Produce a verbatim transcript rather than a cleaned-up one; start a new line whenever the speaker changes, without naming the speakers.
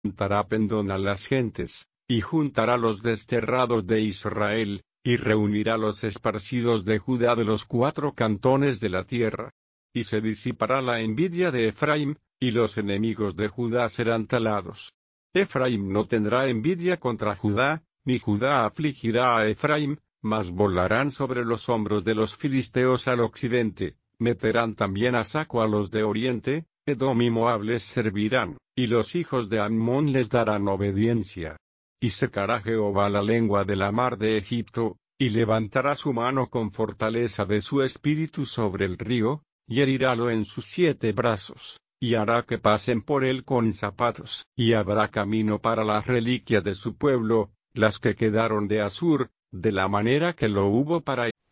juntará pendón a las gentes, y juntará los desterrados de Israel, y reunirá los esparcidos de Judá de los cuatro cantones de la tierra. Y se disipará la envidia de Efraim, y los enemigos de Judá serán talados. Efraim no tendrá envidia contra Judá, ni Judá afligirá a Efraim, mas volarán sobre los hombros de los filisteos al occidente, meterán también a saco a los de oriente, Edom y Moab les servirán, y los hijos de Ammón les darán obediencia. Y secará Jehová la lengua de la mar de Egipto, y levantará su mano con fortaleza de su espíritu sobre el río, y herirálo en sus siete brazos, y hará que pasen por él con zapatos, y habrá camino para las reliquias de su pueblo, las que quedaron de Asur, de la manera que lo hubo para